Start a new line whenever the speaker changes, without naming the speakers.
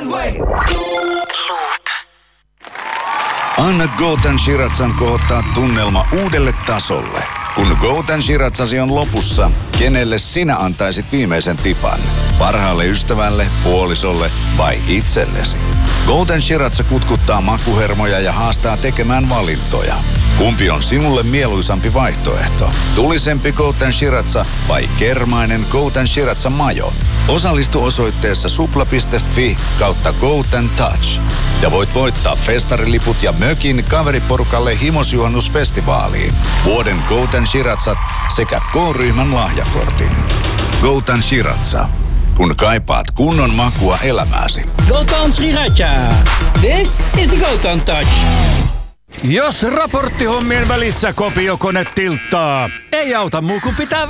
way.
Anna Goatan Shirazan kohottaa tunnelma uudelle tasolle. Kun Goatan Shiratsasi on lopussa, kenelle sinä antaisit viimeisen tipan? Parhaalle ystävälle, puolisolle vai itsellesi? Goatan Shirazza kutkuttaa makuhermoja ja haastaa tekemään valintoja. Kumpi on sinulle mieluisampi vaihtoehto? Tulisempi Goatan Shirazza vai kermainen Goatan Shirazza majo? Osallistu osoitteessa supla.fi/Goatan Touch. Ja voit voittaa festariliput ja mökin kaveriporukalle himosjuhannusfestivaaliin. Vuoden Goatan Shirazzat sekä K-ryhmän lahjakortin. Goatan Shirazza. Kun kaipaat kunnon makua elämääsi.
Goatan Shirazza. This is the Goatan Touch.
Jos raporttihommien välissä kopiokone tilttaa, ei auta muu kuin pitää